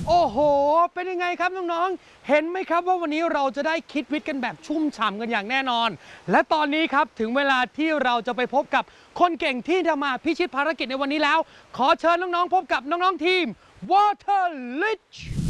โอ้โหเป็นยังไงครับน้องๆเห็นไหมครับว่าวันนี้เราจะได้คิดวิทย์กันแบบชุ่มฉ่ำกันอย่างแน่นอนและตอนนี้ครับถึงเวลาที่เราจะไปพบกับคนเก่งที่จะมาพิชิตภารกิจในวันนี้แล้วขอเชิญน้องๆพบกับน้องๆทีม Water Lich